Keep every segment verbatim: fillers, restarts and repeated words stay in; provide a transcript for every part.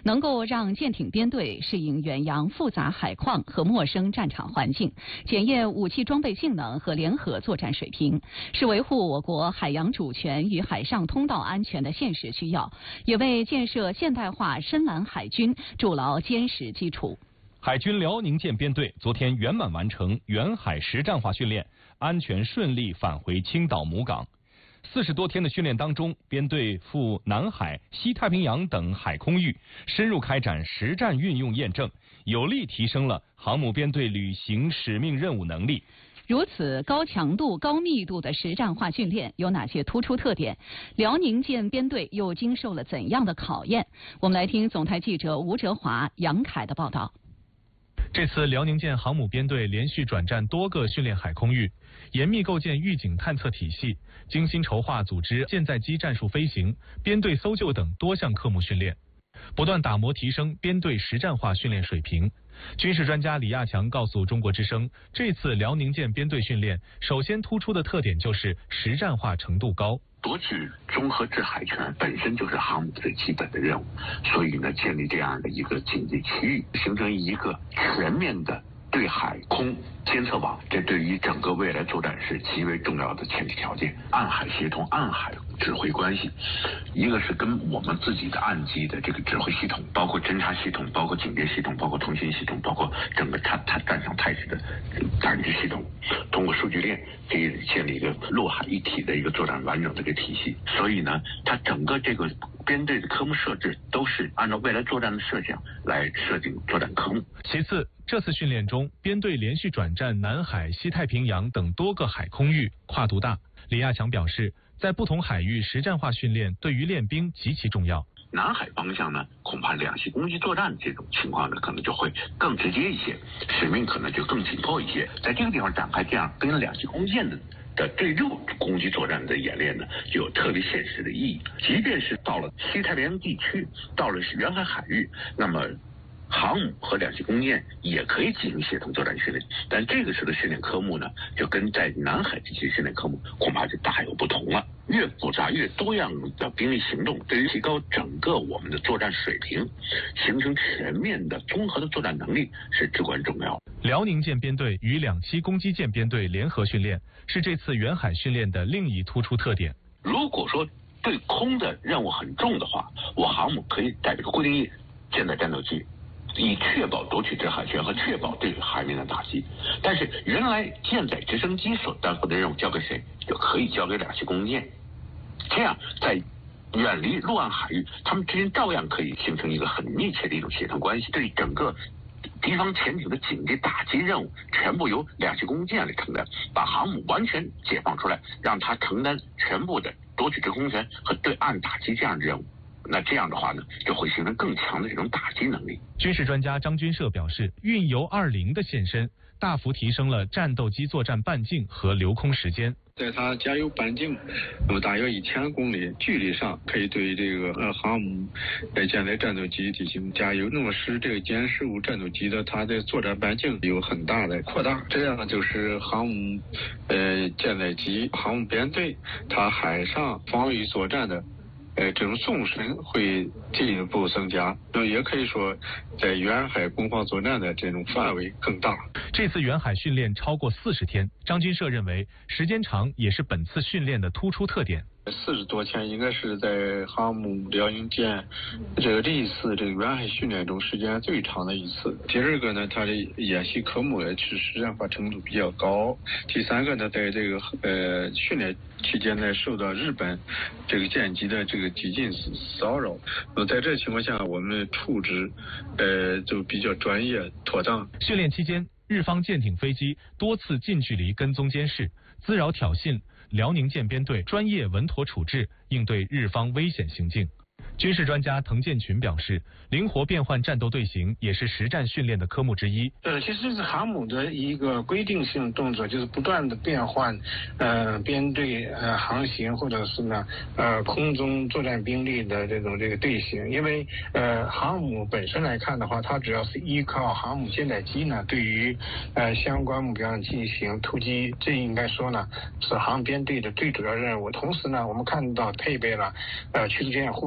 能够让舰艇编队适应远洋复杂海况和陌生战场环境，检验武器装备性能和联合作战水平，是维护我国海洋主权与海上通道安全的现实需要，也为建设现代化深蓝海军筑牢坚实基础。 海军辽宁舰编队昨天圆满完成远海实战化训练，安全顺利返回青岛母港。四十多天的训练当中，编队赴南海、西太平洋等海空域，深入开展实战运用验证，有力提升了航母编队履行使命任务能力。 如此高强度、高密度的实战化训练有哪些突出特点？辽宁舰编队又经受了怎样的考验？我们来听总台记者吴哲华、杨凯的报道。 这次辽宁舰航母编队连续转战多个训练海空域，严密构建预警探测体系，精心筹划组织舰载机战术飞行、编队搜救等多项科目训练，不断打磨提升编队实战化训练水平。军事专家李亚强告诉中国之声，这次辽宁舰编队训练首先突出的特点就是实战化程度高。 夺取综合制海权本身就是航母最基本的任务，所以呢，建立这样的一个警戒区域，形成一个全面的对海空监测网，这对于整个未来作战是极为重要的前提条件。暗海协同、暗海指挥关系，一个是跟我们自己的岸基的这个指挥系统，包括侦察系统，包括警戒系统，包括通信系统，包括整个战战战场态势的感知系统，通过数据链可以建立一个陆海一体的一个作战完整的一个体系。所以呢，它整个这个编队的科目设置都是按照未来作战的设想来设定作战科目。 其次，这次训练中，编队连续转战南海、西太平洋等多个海空域，跨度大。李亚强表示，在不同海域实战化训练对于练兵极其重要。 南海方向呢，恐怕两栖攻击作战这种情况呢，可能就会更直接一些，使命可能就更紧迫一些。在这个地方展开这样跟两栖攻舰的的对陆攻击作战的演练呢，就有特别现实的意义。即便是到了西太平洋地区，到了远海海域，那么航母和两栖攻舰也可以进行协同作战训练，但这个时候的训练科目呢，就跟在南海地区训练科目恐怕就大有不同了。越复杂越多样的兵力行动，对于提高整个我们的作战水平，形成全面的综合的作战能力是至关重要。 辽宁舰编队与两栖攻击舰编队联合训练是这次远海训练的另一突出特点。 如果说对空的任务很重的话，我航母可以带这个固定翼舰载战斗机，以确保夺取制海权和确保对海面的打击。但是原来舰载直升机所担负的任务交给谁，就可以交给两栖攻舰。这样在远离陆岸海域，他们之间照样可以形成一个很密切的一种协同关系。对整个敌方潜艇的警戒打击任务，全部由两栖攻舰来承担，把航母完全解放出来，让它承担全部的夺取制空权和对岸打击这样的任务。那这样的话呢，就会形成更强的这种打击能力。 军事专家张军社表示，运油二零的现身，大幅提升了战斗机作战半径和留空时间。 在它加油半径那么大约一千公里距离上，可以对这个呃航母呃舰载战斗机进行加油，那么使这个歼十五战斗机的它的作战半径有很大的扩大，这样就是航母呃舰载机航母编队它海上防御作战的呃，这种纵深会进一步增加，那也可以说，在远海攻防作战的这种范围更大。 这次远海训练超过四十天，张军社认为，时间长也是本次训练的突出特点。 四十多天应该是在航母辽宁舰这个这一次这个远海训练中时间最长的一次。第二个呢，它的演习科目也是实战化程度比较高。第三个呢，在这个呃训练期间呢，受到日本这个舰机的这个激进骚扰。那在这情况下，我们处置呃就比较专业妥当。 训练期间，日方舰艇飞机多次近距离跟踪监视、滋扰挑衅。辽宁舰编队专业稳妥处置，应对日方危险行径。军事专家滕建群表示，灵活变换战斗队形也是实战训练的科目之一。 呃，其实是航母的一个规定性动作，就是不断的变换呃编队呃航行或者是呢呃空中作战兵力的这种这个队形。因为呃航母本身来看的话，它主要是依靠航母舰载机呢对于呃相关目标进行突击，这应该说呢是航编队的最主要任务。同时呢，我们看到配备了呃驱逐舰、护卫舰。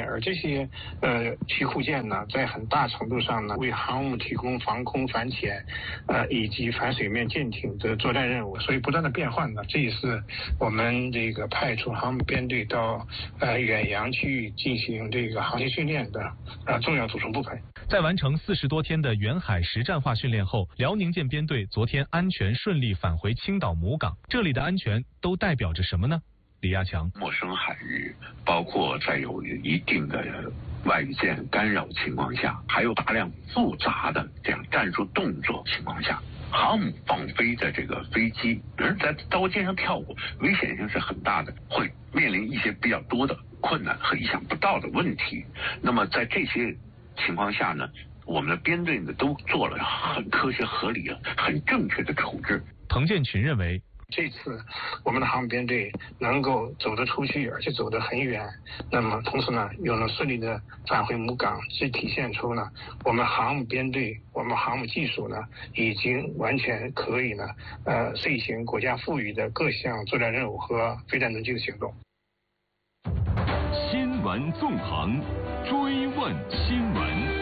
件，而这些呃驱护舰呢，在很大程度上呢，为航母提供防空、反潜，呃以及反水面舰艇的作战任务，所以不断的变换呢，这也是我们这个派出航母编队到呃远洋区域进行这个航行训练的呃重要组成部分。 在完成四十多天的远海实战化训练后，辽宁舰编队昨天安全顺利返回青岛母港。这里的安全都代表着什么呢？李亚强， 陌生海域，包括在有一定的外语舰干扰情况下，还有大量复杂的这样战术动作情况下，航母放飞的这个飞机，人在刀尖上跳过，危险性是很大的，会面临一些比较多的困难和意想不到的问题。那么在这些情况下呢，我们的编队呢都做了很科学合理、很正确的处置。 彭建群认为， 这次我们的航母编队能够走得出去，而且走得很远，那么同时呢又能顺利的返回母港，是体现出呢我们航母编队、我们航母技术呢已经完全可以呢呃遂行国家赋予的各项作战任务和非战斗机的行动。 新闻纵横，追问新闻。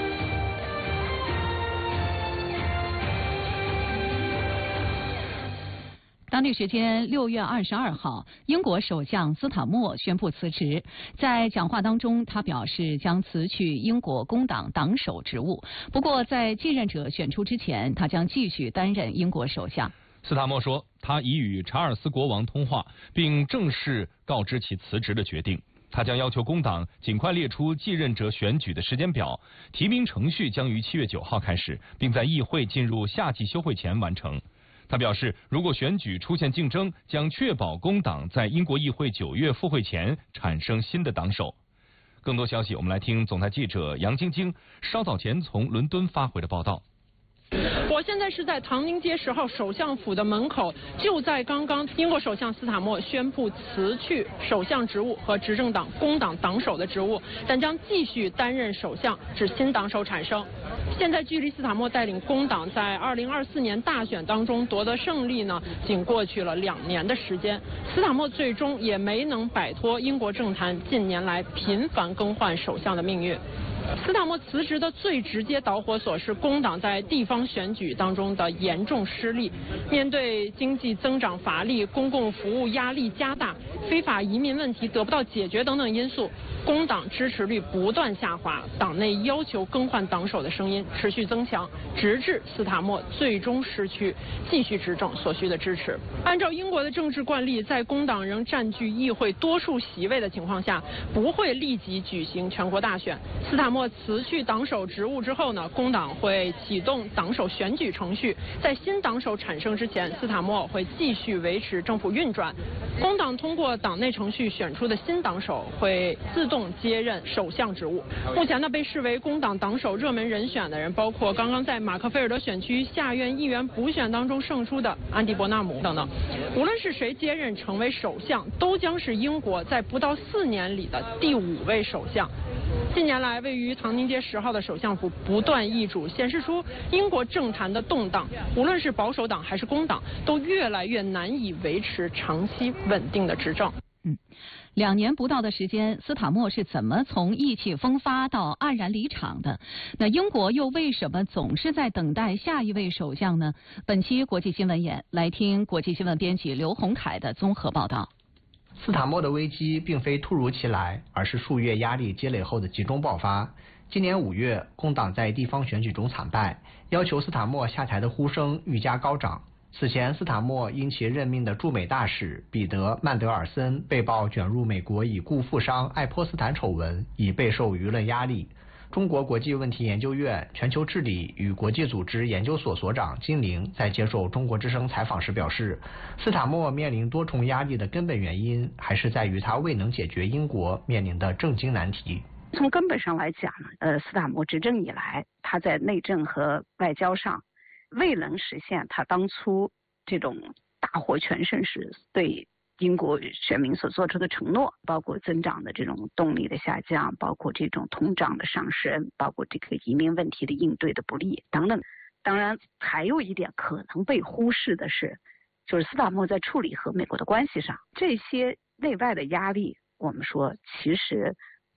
当地时间六月二十二号，英国首相斯塔默宣布辞职。在讲话当中，他表示将辞去英国工党党首职务。不过，在继任者选出之前，他将继续担任英国首相。 斯塔默说，他已与查尔斯国王通话，并正式告知其辞职的决定。他将要求工党尽快列出继任者选举的时间表，提名程序将于七月九号开始，并在议会进入夏季休会前完成。他表示，如果选举出现竞争，将确保工党在英国议会九月复会前产生新的党首。更多消息，我们来听总台记者杨晶晶稍早前从伦敦发回的报道。 我现在是在唐宁街十号首相府的门口，就在刚刚，英国首相斯塔默宣布辞去首相职务和执政党工党党首的职务，但将继续担任首相，至新党首产生。现在距离斯塔默带领工党在二零二四年大选当中夺得胜利呢，仅过去了两年的时间。斯塔默最终也没能摆脱英国政坛近年来频繁更换首相的命运。斯塔默辞职的最直接导火索是工党在地方选举当中的严重失利。面对经济增长乏力、公共服务压力加大、非法移民问题得不到解决等等因素，工党支持率不断下滑，党内要求更换党首的声音持续增强，直至斯塔默最终失去继续执政所需的支持。按照英国的政治惯例，在工党仍占据议会多数席位的情况下，不会立即举行全国大选。斯塔默辞去党首职务之后呢，工党会启动党首选举程序，在新党首产生之前，斯塔默会继续维持政府运转。工党通过党内程序选出的新党首会自动接任首相职务。目前呢，被视为工党党首热门人选的人包括刚刚在马克菲尔德选区下院议员补选当中胜出的安迪伯纳姆等等。无论是谁接任成为首相，都将是英国在不到四年里的第五位首相。近年来，位于唐宁街十号的首相府不断易主，显示出英国政坛的动荡。无论是保守党还是工党，都越来越难以维持长期稳定的执政。 嗯，两年不到的时间，斯塔默是怎么从意气风发到黯然离场的？那英国又为什么总是在等待下一位首相呢？本期国际新闻眼，来听国际新闻编辑刘洪凯的综合报道。 斯塔默的危机并非突如其来，而是数月压力积累后的集中爆发。今年五月，工党在地方选举中惨败，要求斯塔默下台的呼声愈加高涨。此前，斯塔默因其任命的驻美大使彼得·曼德尔森被曝卷入美国已故富商爱泼斯坦丑闻，已备受舆论压力。中国国际问题研究院全球治理与国际组织研究所所长金玲在接受中国之声采访时表示，斯塔默面临多重压力的根本原因还是在于他未能解决英国面临的政经难题。 从根本上来讲，呃，斯塔默执政以来，他在内政和外交上未能实现他当初这种大获全胜时对英国选民所做出的承诺，包括增长的这种动力的下降，包括这种通胀的上升，包括这个移民问题的应对的不利等等。当然，还有一点可能被忽视的是，就是斯塔默在处理和美国的关系上，这些内外的压力，我们说其实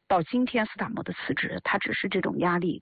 到今天斯塔默的辞职，他只是这种压力